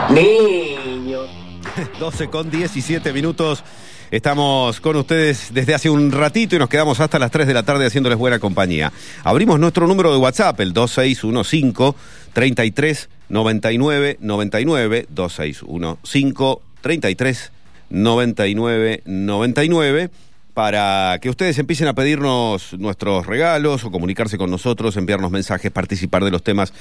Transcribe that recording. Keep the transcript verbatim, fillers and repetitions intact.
Niño. doce con diecisiete minutos. Estamos con ustedes desde hace un ratito y nos quedamos hasta las tres de la tarde haciéndoles buena compañía. Abrimos nuestro número de WhatsApp, el dos seis uno cinco, treinta y tres, noventa y nueve, noventa y nueve, dos seis uno cinco, treinta y tres, noventa y nueve, noventa y nueve, para que ustedes empiecen a pedirnos nuestros regalos o comunicarse con nosotros, enviarnos mensajes, participar de los temas